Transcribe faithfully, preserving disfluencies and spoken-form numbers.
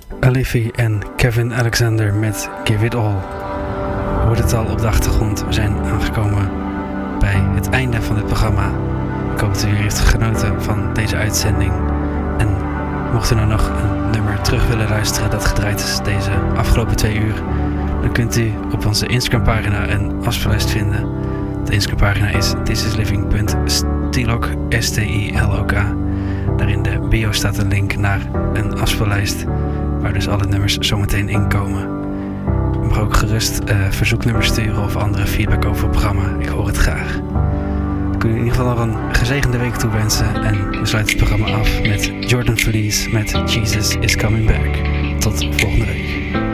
Alifi en Kevin Alexander met Give It All. Je hoort het al op de achtergrond. We zijn aangekomen bij het einde van dit programma. Ik hoop dat u weer heeft genoten van deze uitzending. En mocht u nou nog een nummer terug willen luisteren dat gedraaid is deze afgelopen twee uur, dan kunt u op onze Instagram-pagina een afspeellijst vinden. De Instagram-pagina is thisisliving punt stilok, S T I L O K. Daar in de bio staat een link naar een afspeellijst waar dus alle nummers zometeen in komen. U mag ook gerust uh, verzoeknummers sturen of andere feedback over het programma. Ik hoor het graag. Ik wil u in ieder geval nog een gezegende week toewensen en we sluiten het programma af met Jordan Feliz met Jesus is Coming Back. Tot volgende week.